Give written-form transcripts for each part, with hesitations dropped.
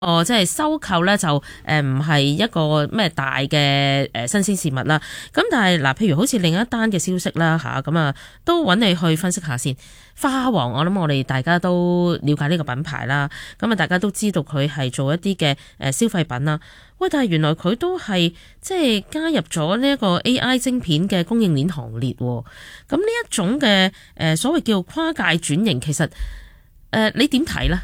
即係收購咧就唔係一個咩大嘅新鮮事物啦。咁但係嗱，譬如好似另一單嘅消息啦咁啊都揾你去分析下先。花王，我諗我哋大家都了解呢個品牌啦。咁啊，大家都知道佢係做一啲嘅消費品啦。喂，但係原來佢都係即係加入咗呢一個 AI 晶片嘅供應鏈行列。咁呢一種嘅所謂叫跨界轉型，其實你點睇呢？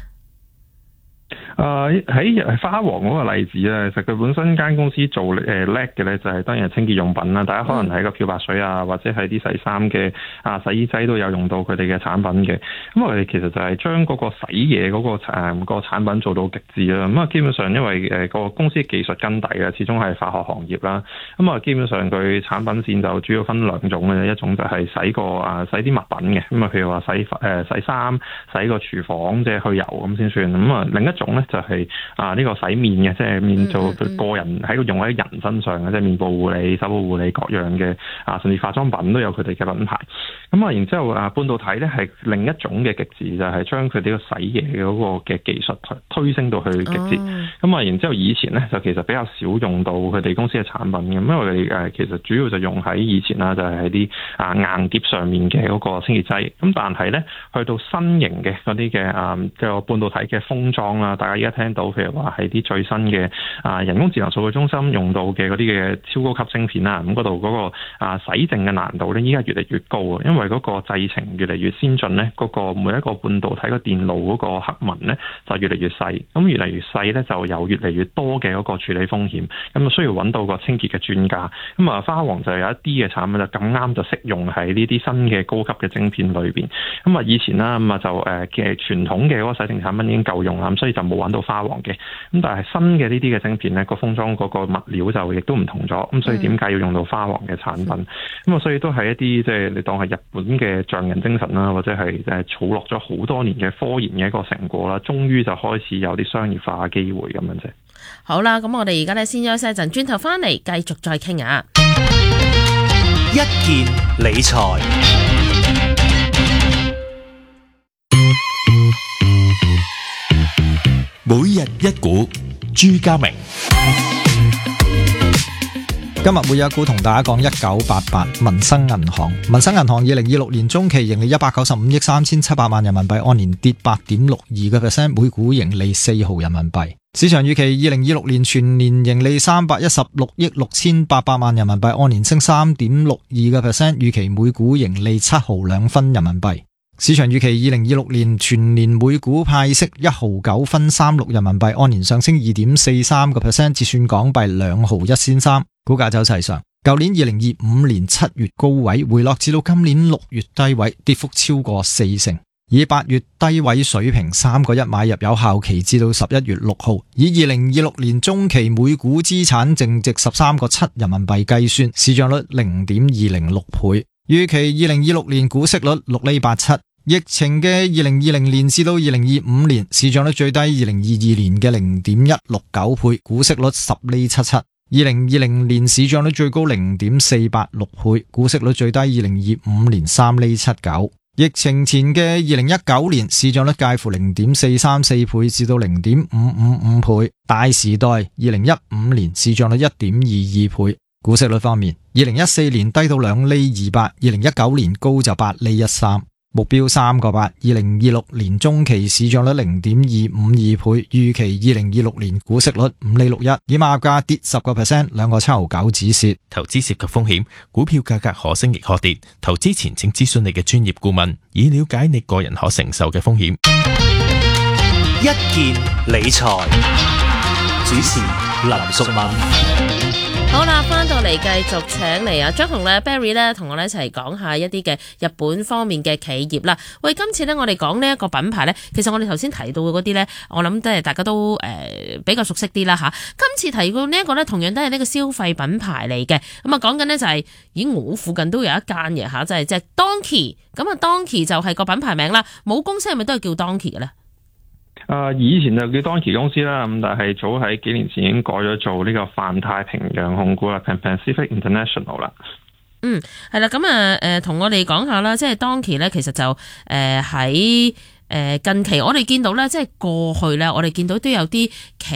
喺花王嗰個例子咧，其實佢本身間公司做叻嘅咧，就係當然係清潔用品啦。大家可能喺個漂白水啊，或者係啲洗衫嘅洗衣劑都有用到佢哋嘅產品嘅。咁我哋其實就係將嗰個洗嘢嗰個產品做到極致啦。咁啊，基本上因為個公司技術根底嘅，始終係化學行業啦。咁啊，基本上佢產品線就主要分兩種嘅，一種就係洗啲物品嘅。咁啊，譬如話洗衫、洗個廚房，即係去油咁先算。咁啊，另一種咧就係呢個洗面嘅，即係面做個人用喺人身上嘅，即係面部護理、手部護理各樣嘅甚至化妝品都有佢哋嘅品牌。咁啊，然之後半導體咧係另一種嘅極致，就係將佢哋個洗嘢嗰個嘅技術推升到去極致。咁啊，然之後以前咧就其實比較少用到佢哋公司嘅產品嘅，因為其實主要就用喺以前啦，就係喺啲硬碟上面嘅嗰個清潔劑。咁但係咧去到新型嘅嗰啲嘅半導體嘅封裝啦，大家而家聽到譬如話係啲最新嘅人工智能數據中心用到嘅嗰啲嘅超高級晶片啦，咁嗰度嗰個洗淨嘅難度咧依家越嚟越高啊，因為嗰個製程越嚟越先進咧，嗰個每一個半導體個電路嗰個刻紋咧就越嚟越細，咁越嚟越細咧就有越嚟越多嘅嗰個處理風險，咁啊需要揾到個清潔嘅專家。咁啊花王就有一啲嘅產品就咁啱就適用喺呢啲新嘅高級嘅晶片裏邊。咁啊以前啦咁啊就嘅傳統嘅嗰個洗淨產品已經夠用啦，咁所以就冇揾到花王嘅。咁但係新嘅呢啲嘅晶片咧個封裝嗰個物料就亦都唔同咗，咁所以點解要用到花王嘅產品？咁啊所以都係一啲即係你當係日本嘅匠人精神啦，或者係儲落咗好多年嘅科研嘅一個成果啦，終於就開始有啲商業化嘅機會咁樣啫。 好啦，咁我哋而家咧先休息一陣，轉頭翻嚟繼續再傾啊！ 一件理財，每日一股，朱家明。 今日每日一股同大家講1988民生銀行。民生銀行2026年中期盈利195億3700萬人民幣，按年跌8.62%，每股盈利4毫人民幣。市場預期2026年全年盈利316億6800萬人民幣，按年升3.62%，預期每股盈利7毫2分人民幣。市場預期2026年全年每股派息1毫9分36人民幣，按年上升2.43%，折算港幣2毫1仙3。股價走勢上，舊年2025年7月高位回落至到今年6月低位，跌幅超過4成。以8月低位水平3個1買入，有效期至到11月6號。以2026年中期每股資產淨值13個7人民幣計算，市賬率 0.206 倍。預期2026年股息率6厘87。疫情嘅2020年至到2025年，市賬率最低2022年嘅 0.169 倍，股息率10厘77。2020年市賬率最高 0.486 倍，股息率最低2025年3厘79。疫情前嘅2019年市賬率介乎 0.434 倍至到 0.555 倍。大時代2015年市賬率 1.22 倍。股息率方面，2014年低到2厘28， 2019年高就8厘13。目標3個8， 2026年中期市賬率 0.252 倍，預期2026年股息率5厘61，以買入價跌10%， 2個7毫9止蝕。 投資涉及風險，股票價格可升亦可跌，投資前請諮詢你嘅專業顧問，以了解你個人可承受嘅風險。 一件理財，主持林淑敏。 好啦，翻到嚟繼續請嚟啊張同咧 Barry 咧同我哋一齊講下一啲嘅日本方面嘅企業啦。喂，今次咧我哋講呢一個品牌咧，其實我哋頭先提到嘅嗰啲咧，我諗都係大家都比較熟悉啲啦吓。今次提到呢一個咧，同樣都係呢個消費品牌嚟嘅。咁啊講緊咧就係，咦我附近都有一間嘅吓，就係即係 Donkey。咁啊 Donkey 就係個品牌名啦，母公司係咪都係叫 Donkey 嘅咧？ 以前就叫 Donkey 公司啦，咁但係早喺幾年前已經改咗做呢個泛太平洋控股啦 ，Pan-Pacific International 啦。 係啦，咁啊同我哋講下啦，即係 Donkey 咧，其實就喺近期我哋見到咧，即係過去咧，我哋見到都有啲企